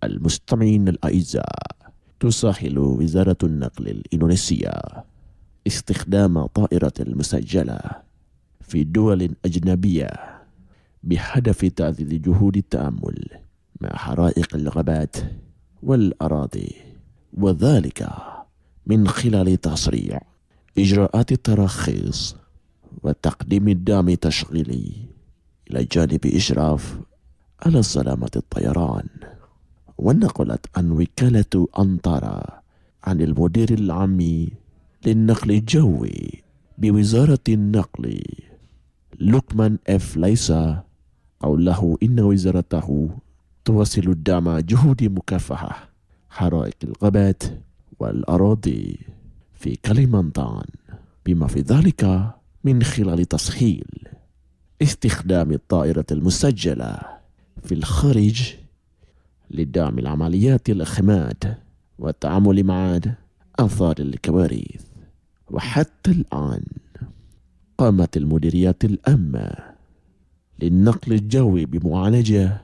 المستمعين الأعزاء، تسهل وزارة النقل الإندونيسية استخدام طائرة مسجلة في دول أجنبية بهدف تعزيز جهود التعامل مع حرائق الغابات والأراضي، وذلك من خلال تسريع إجراءات التراخيص وتقديم الدعم التشغيلي إلى جانب إشراف على سلامة الطيران. ونقلت عن وكالة أنطارا عن المدير العام للنقل الجوي بوزارة النقل لوكمان اف ليسا قوله إن وزارته تواصل الدعم جهود مكافحة حرائق الغابات والأراضي في كليمانتان، بما في ذلك من خلال تسهيل استخدام الطائرة المسجلة في الخارج لدعم العمليات الإخماد والتعامل مع آثار الكوارث. وحتى الآن قامت المديريات العامة للنقل الجوي بمعالجة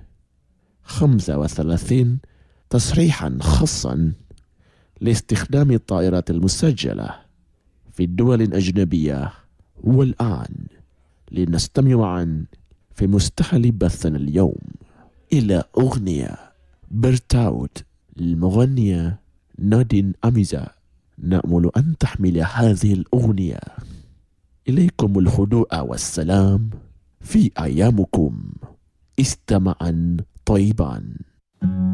35 تصريحا خاصا لاستخدام الطائرات المسجلة في الدول الأجنبية. والآن لنستمع معا في مستهل بثنا اليوم إلى أغنية برتاوت للمغنية نادين أميزة. نأمل أن تحمل هذه الأغنية إليكم الهدوء والسلام في أيامكم. استمعا طيبا.